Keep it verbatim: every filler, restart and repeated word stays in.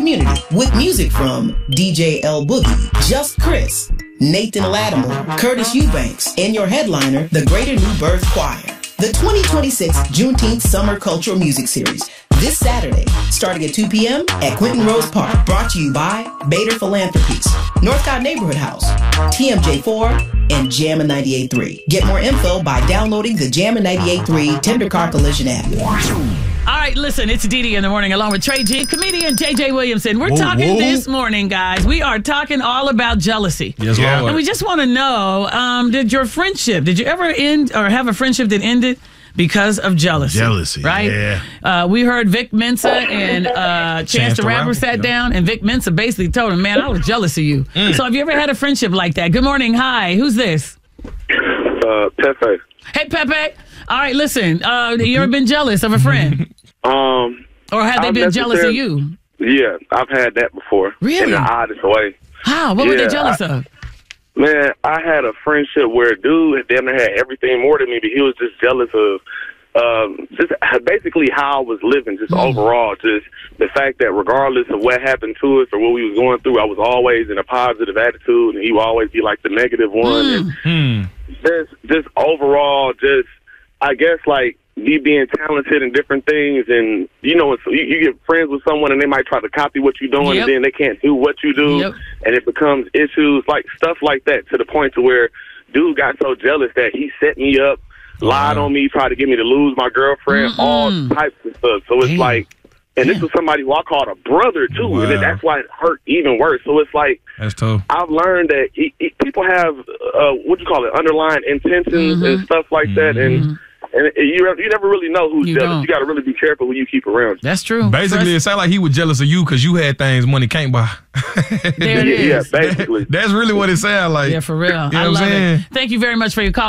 community with music from D J L Boogie, Just Chris, Nathan Latimer, Curtis Eubanks, and your headliner, the Greater New Birth Choir. The twenty twenty-six Juneteenth Summer Cultural Music Series, this Saturday, starting at two p.m. at Quentin Rose Park. Brought to you by Bader Philanthropies, Northcott Neighborhood House, T M J four, and Jammin' ninety-eight point three. Get more info by downloading the Jammin' ninety-eight point three Tender Car Collision app. All right, listen, it's Didi in the morning along with Trey G, comedian J J Williamson. We're whoa, talking whoa. this morning, guys. We are talking all about jealousy. Yes, yeah. Lord. And we just want to know, um, did your friendship, did you ever end or have a friendship that ended because of jealousy? Jealousy, right? yeah. Uh, we heard Vic Mensa and uh, Chance, Chance the Rapper sat yeah. down, and Vic Mensa basically told him, man, I was jealous of you. Mm. So have you ever had a friendship like that? Good morning. Hi. Who's this? Uh, Pepe. Hey, Pepe. All right, listen. Uh, you ever been jealous of a friend? Um, or have they I've been jealous of you? Yeah, I've had that before. Really? In the oddest way. How? What yeah, were they jealous I, of? Man, I had a friendship where a dude damn near had everything more than me, but he was just jealous of um, just basically how I was living, just mm. overall, just the fact that regardless of what happened to us or what we was going through, I was always in a positive attitude, and he would always be like the negative one. Mm. And mm. just, just overall, just I guess like. Me being talented in different things, and you know, you, you get friends with someone and they might try to copy what you're doing, yep. and then they can't do what you do, yep. and it becomes issues like stuff like that to the point to where dude got so jealous that he set me up, lied wow. on me, tried to get me to lose my girlfriend, Mm-mm. all types of stuff. So it's Damn. like, and Damn. this was somebody who I called a brother too, Wow. and that's why it hurt even worse. So it's like that's tough. I've learned that it, it, people have uh, what you call it, underlying intentions mm-hmm. and stuff like mm-hmm. that, and. And you you never really know who's you jealous. Don't. You got to really be careful who you keep around. That's true. Basically, Trust- it sounds like he was jealous of you because you had things money can't buy. There it yeah, is. yeah, basically. That's really what it sounds like. Yeah, for real. You know I what love I'm saying? it. Thank you very much for your call.